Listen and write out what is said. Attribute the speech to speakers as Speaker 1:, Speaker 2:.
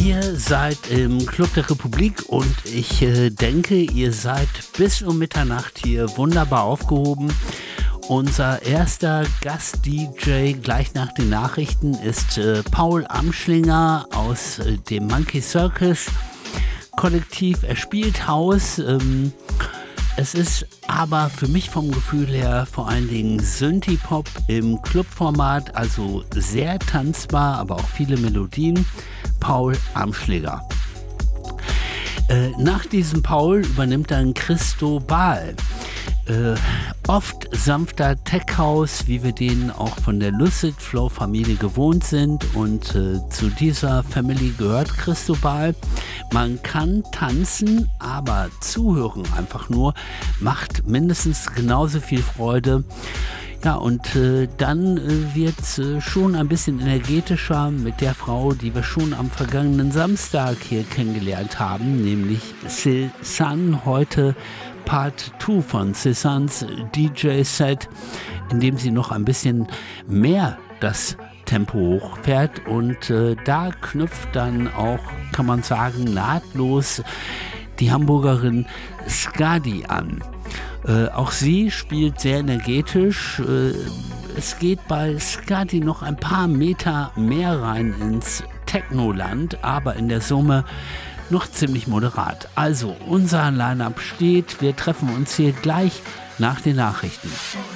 Speaker 1: Ihr seid im Club der Republik und ich denke, ihr seid bis um Mitternacht hier wunderbar aufgehoben. Unser erster Gast-DJ gleich nach den Nachrichten ist Paul Amschlinger aus dem Monkey Circus Kollektiv. Er spielt Haus. Es ist aber für mich vom Gefühl her vor allen Dingen Synthie-Pop im Clubformat, also sehr tanzbar, aber auch viele Melodien. Paul Amschlinger. Nach diesem Paul übernimmt dann Christo Bahl. Oft sanfter Tech-House, wie wir den auch von der Lucid Flow Familie gewohnt sind, und zu dieser Family gehört Christo Bahl. Man kann tanzen, aber zuhören einfach nur macht mindestens genauso viel Freude. Ja, und dann wird es schon ein bisschen energetischer mit der Frau, die wir schon am vergangenen Samstag hier kennengelernt haben, nämlich Cézanne. Heute Part 2 von Cézannes DJ-Set, in dem sie noch ein bisschen mehr das Tempo hochfährt, und da knüpft dann auch, kann man sagen, nahtlos die Hamburgerin Skadi an. Auch sie spielt sehr energetisch. Es geht bei Skadi noch ein paar Meter mehr rein ins Technoland, aber in der Summe noch ziemlich moderat. Also unser Line-Up steht. Wir treffen uns hier gleich nach den Nachrichten.